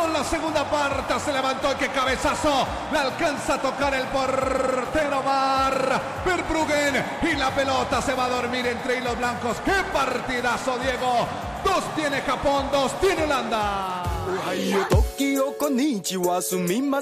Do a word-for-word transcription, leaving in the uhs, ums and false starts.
en la segunda parte, se levantó y qué cabezazo, le alcanza a tocar el portero Mar Verbruggen y la pelota se va a dormir entre hilos blancos. ¡Qué partidazo, Diego! Dos tiene Japón, dos tiene Holanda.